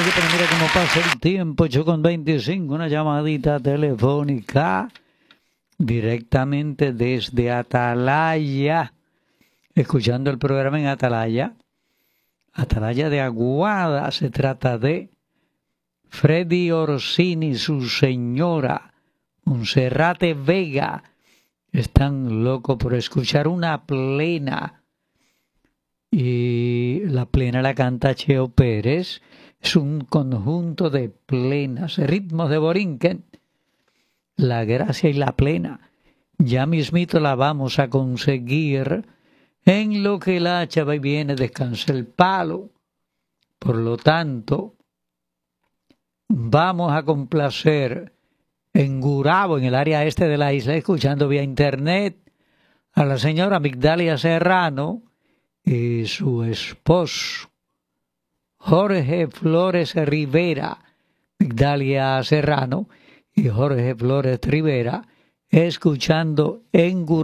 Oye, pero mira cómo pasa el tiempo, 8:25, una llamadita telefónica directamente desde Atalaya, escuchando el programa en Atalaya de Aguada. Se trata de Freddy Orsini, su señora, Monserrate Vega. Están locos por escuchar una plena. Y la plena la canta Cheo Pérez. Es un conjunto de plenas, ritmos de Borinquen. La gracia y la plena. Ya mismito la vamos a conseguir. En lo que el hacha va y viene, descansa el palo. Por lo tanto, vamos a complacer en Gurabo, en el área este de la isla, escuchando vía internet a la señora Migdalia Serrano y su esposo Jorge Flores Rivera. Migdalia Serrano y Jorge Flores Rivera, escuchando en Gurabo.